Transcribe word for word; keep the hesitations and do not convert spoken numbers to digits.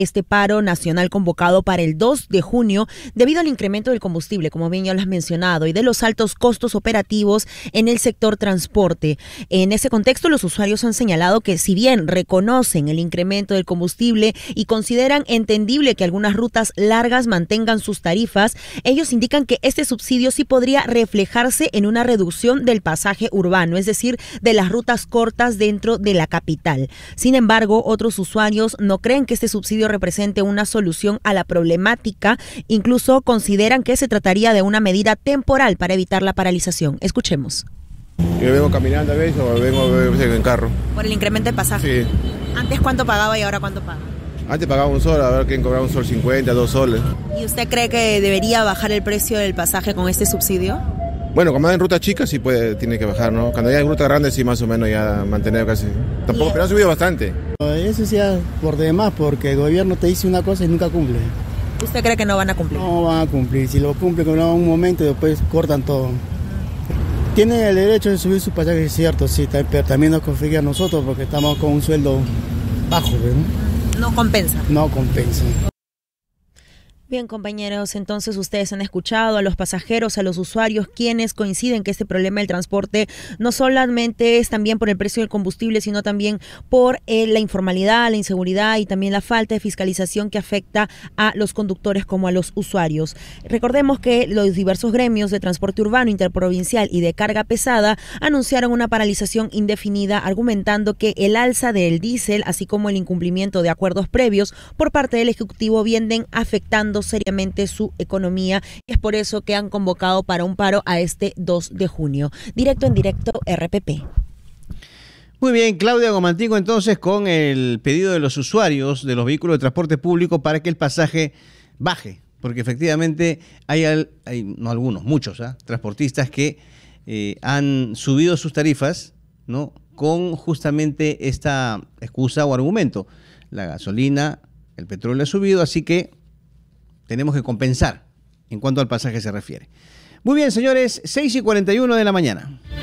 este paro nacional convocado para el dos de junio debido al incremento del combustible, como bien ya lo has mencionado, y de los altos costos operativos en el sector transporte. En ese contexto, los usuarios han señalado que si bien reconocen el incremento del combustible y consideran entendible que algunas rutas largas mantengan sus tarifas, ellos indican que este subsidio sí podría reflejarse en una reducción del pasaje urbano, es decir, de las rutas cortas dentro de la capital. Sin embargo, otros usuarios no creen que este subsidio represente una solución a la problemática, incluso consideran que se trataría de una medida temporal para evitar la paralización. Escuchemos. Yo vengo caminando a veces o vengo a veces en carro. ¿Por el incremento del pasaje? Sí. ¿Antes cuánto pagaba y ahora cuánto paga? Antes pagaba un sol, ahora quieren cobrar un sol cincuenta, dos soles. ¿Y usted cree que debería bajar el precio del pasaje con este subsidio? Bueno, cuando hay en ruta chica sí puede, tiene que bajar, ¿no? Cuando hay en ruta grande sí más o menos ya mantener casi. Tampoco, yeah. Pero ha subido bastante. Eso sí es por demás, porque el gobierno te dice una cosa y nunca cumple. ¿Usted cree que no van a cumplir? No van a cumplir, si lo cumplen en un momento después cortan todo. Tienen el derecho de subir su pasaje, es cierto, sí, pero también nos confía a nosotros porque estamos con un sueldo bajo, ¿no? No compensa. No compensa. Bien, compañeros, entonces ustedes han escuchado a los pasajeros, a los usuarios, quienes coinciden que este problema del transporte no solamente es también por el precio del combustible, sino también por eh, la informalidad, la inseguridad y también la falta de fiscalización que afecta a los conductores como a los usuarios. Recordemos que los diversos gremios de transporte urbano, interprovincial y de carga pesada anunciaron una paralización indefinida, argumentando que el alza del diésel, así como el incumplimiento de acuerdos previos por parte del Ejecutivo, vienen afectando seriamente su economía, y es por eso que han convocado para un paro a este dos de junio. Directo en directo, R P P. Muy bien, Claudia Gomantico, entonces, con el pedido de los usuarios de los vehículos de transporte público para que el pasaje baje, porque efectivamente hay, al, hay no algunos, muchos ¿eh? transportistas que eh, han subido sus tarifas, ¿no? Con justamente esta excusa o argumento. La gasolina, el petróleo ha subido, así que tenemos que compensar en cuanto al pasaje se refiere. Muy bien, señores, seis y cuarenta y uno de la mañana.